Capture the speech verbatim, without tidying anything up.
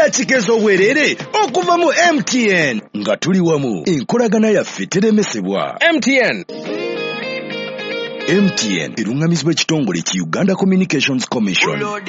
kikezo obwerere okuva mu M T N nga tuli wamu enkolagana yaffe teremesebwa. M T N M T N erungamizibwa ekitongole ki Uganda Communications Commission.